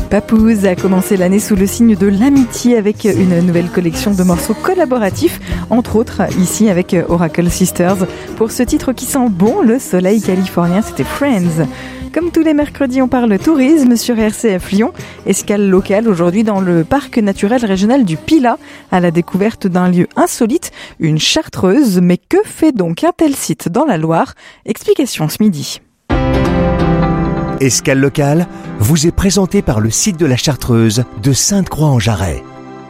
Papoose a commencé l'année sous le signe de l'amitié avec une nouvelle collection de morceaux collaboratifs, entre autres ici avec Oracle Sisters. Pour ce titre qui sent bon le soleil californien, c'était Friends. Comme tous les mercredis, on parle tourisme sur RCF Lyon. Escale locale aujourd'hui dans le parc naturel régional du Pilat, à la découverte d'un lieu insolite, une chartreuse. Mais que fait donc un tel site dans la Loire ? Explication ce midi. Escale locale vous est présenté par le site de la Chartreuse de Sainte-Croix-en-Jarret.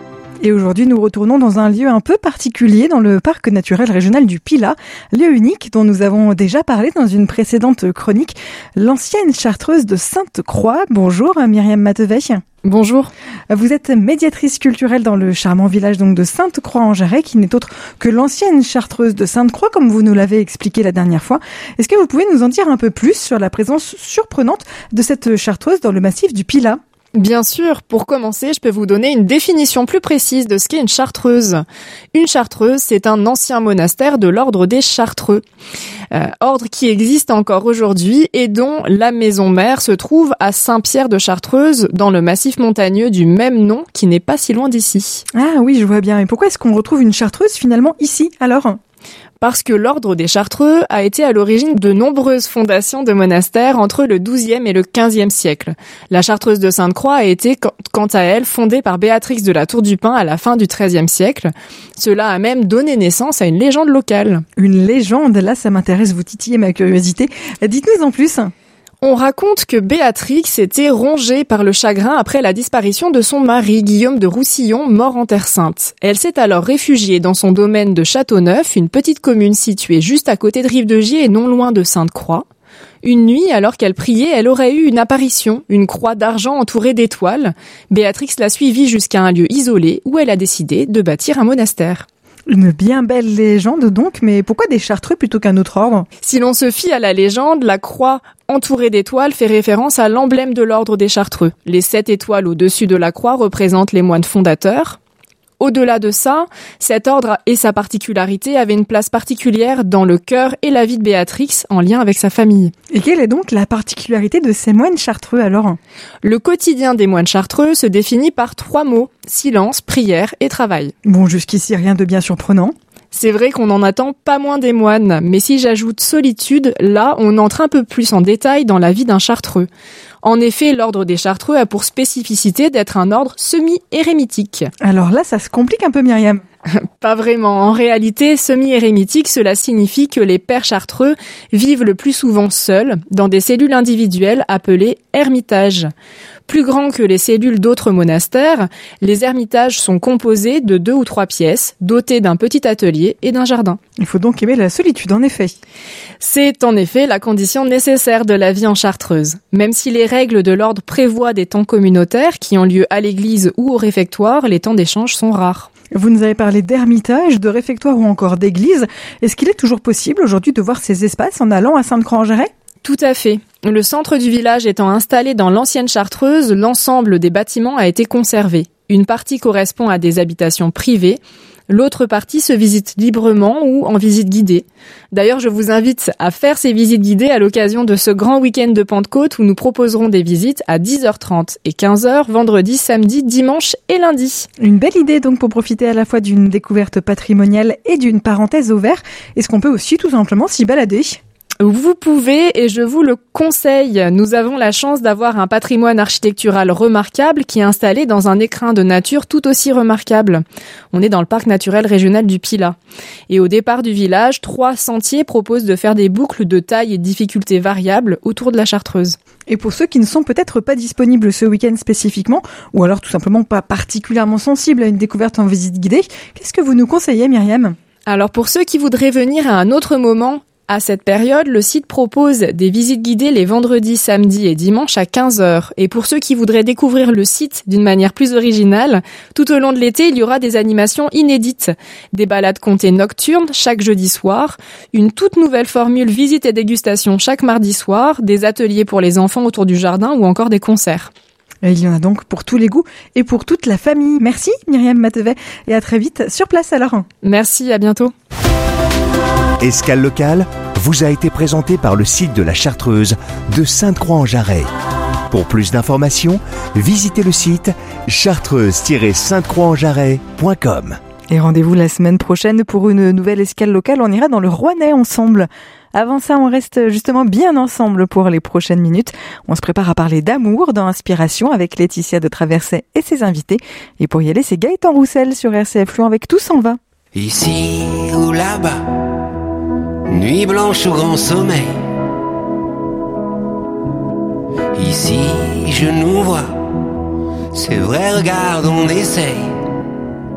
Et aujourd'hui, nous retournons dans un lieu un peu particulier dans le parc naturel régional du Pilat, lieu unique dont nous avons déjà parlé dans une précédente chronique, l'ancienne chartreuse de Sainte-Croix. Bonjour Myriam Matevet. Bonjour. Vous êtes médiatrice culturelle dans le charmant village donc de Sainte-Croix-en-Jarret, qui n'est autre que l'ancienne chartreuse de Sainte-Croix, comme vous nous l'avez expliqué la dernière fois. Est-ce que vous pouvez nous en dire un peu plus sur la présence surprenante de cette chartreuse dans le massif du Pilat ? Bien sûr, pour commencer, je peux vous donner une définition plus précise de ce qu'est une chartreuse. Une chartreuse, c'est un ancien monastère de l'ordre des Chartreux. Ordre qui existe encore aujourd'hui et dont la maison mère se trouve à Saint-Pierre de Chartreuse, dans le massif montagneux du même nom, qui n'est pas si loin d'ici. Ah oui, je vois bien. Et pourquoi est-ce qu'on retrouve une chartreuse finalement ici, alors ? Parce que l'ordre des Chartreux a été à l'origine de nombreuses fondations de monastères entre le XIIe et le XVe siècle. La chartreuse de Sainte-Croix a été, quant à elle, fondée par Béatrix de la Tour du Pin à la fin du XIIIe siècle. Cela a même donné naissance à une légende locale. Une légende, là ça m'intéresse, vous titillez ma curiosité. Dites-nous en plus. On raconte que Béatrix était rongée par le chagrin après la disparition de son mari, Guillaume de Roussillon, mort en Terre Sainte. Elle s'est alors réfugiée dans son domaine de Châteauneuf, une petite commune située juste à côté de Rive-de-Gier et non loin de Sainte-Croix. Une nuit, alors qu'elle priait, elle aurait eu une apparition, une croix d'argent entourée d'étoiles. Béatrix l'a suivie jusqu'à un lieu isolé où elle a décidé de bâtir un monastère. Une bien belle légende donc, mais pourquoi des chartreux plutôt qu'un autre ordre ? Si l'on se fie à la légende, la croix entourée d'étoiles fait référence à l'emblème de l'ordre des Chartreux. Les 7 étoiles au-dessus de la croix représentent les moines fondateurs. Au-delà de ça, cet ordre et sa particularité avaient une place particulière dans le cœur et la vie de Béatrix en lien avec sa famille. Et quelle est donc la particularité de ces moines chartreux alors ? Le quotidien des moines chartreux se définit par 3 mots, silence, prière et travail. Bon, jusqu'ici rien de bien surprenant. C'est vrai qu'on n'en attend pas moins des moines, mais si j'ajoute solitude, là, on entre un peu plus en détail dans la vie d'un chartreux. En effet, l'ordre des Chartreux a pour spécificité d'être un ordre semi-érémitique. Alors là, ça se complique un peu, Myriam. Pas vraiment. En réalité, semi-érémitique, cela signifie que les pères chartreux vivent le plus souvent seuls, dans des cellules individuelles appelées ermitages. Plus grands que les cellules d'autres monastères, les ermitages sont composés de 2 ou 3 pièces, dotés d'un petit atelier et d'un jardin. Il faut donc aimer la solitude, en effet. C'est en effet la condition nécessaire de la vie en chartreuse. Même si les règles de l'ordre prévoient des temps communautaires qui ont lieu à l'église ou au réfectoire, les temps d'échange sont rares. Vous nous avez parlé d'ermitage, de réfectoire ou encore d'église. Est-ce qu'il est toujours possible aujourd'hui de voir ces espaces en allant à Sainte-Croix-en-Jarret ? Tout à fait. Le centre du village étant installé dans l'ancienne chartreuse, l'ensemble des bâtiments a été conservé. Une partie correspond à des habitations privées, l'autre partie se visite librement ou en visite guidée. D'ailleurs, je vous invite à faire ces visites guidées à l'occasion de ce grand week-end de Pentecôte où nous proposerons des visites à 10h30 et 15h, vendredi, samedi, dimanche et lundi. Une belle idée donc pour profiter à la fois d'une découverte patrimoniale et d'une parenthèse au vert. Est-ce qu'on peut aussi tout simplement s'y balader ? Vous pouvez et je vous le conseille. Nous avons la chance d'avoir un patrimoine architectural remarquable qui est installé dans un écrin de nature tout aussi remarquable. On est dans le parc naturel régional du Pilat. Et au départ du village, 3 sentiers proposent de faire des boucles de taille et de difficulté variables autour de la chartreuse. Et pour ceux qui ne sont peut-être pas disponibles ce week-end spécifiquement, ou alors tout simplement pas particulièrement sensibles à une découverte en visite guidée, qu'est-ce que vous nous conseillez, Myriam ? Alors pour ceux qui voudraient venir à un autre moment, à cette période, le site propose des visites guidées les vendredis, samedis et dimanches à 15h. Et pour ceux qui voudraient découvrir le site d'une manière plus originale, tout au long de l'été, il y aura des animations inédites. Des balades comptées nocturnes chaque jeudi soir, une toute nouvelle formule visite et dégustation chaque mardi soir, des ateliers pour les enfants autour du jardin ou encore des concerts. Et il y en a donc pour tous les goûts et pour toute la famille. Merci Myriam Matevet et à très vite sur place alors. Merci, à bientôt. Escale locale vous a été présenté par le site de la Chartreuse de Sainte-Croix-en-Jarret. Pour plus d'informations, visitez le site chartreuse-sainte-croix-en-jarret.com. Et rendez-vous la semaine prochaine pour une nouvelle escale locale. On ira dans le Rouennais ensemble. Avant ça, on reste justement bien ensemble pour les prochaines minutes. On se prépare à parler d'amour dans Inspiration avec Laetitia de Traversée et ses invités. Et pour y aller, c'est Gaëtan Roussel sur RCF Lyon avec Tout s'en va. Ici ou là-bas, nuit blanche ou grand sommeil. Ici, je nous vois, c'est vrai, regarde, on essaye.